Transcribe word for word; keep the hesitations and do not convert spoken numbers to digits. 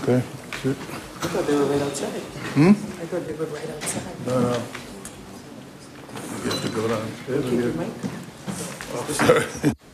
Okay. I thought they were right outside. Hmm? I thought they were right outside. No, no. You have to go downstairs. Keep and your get- mic. Oh, sorry.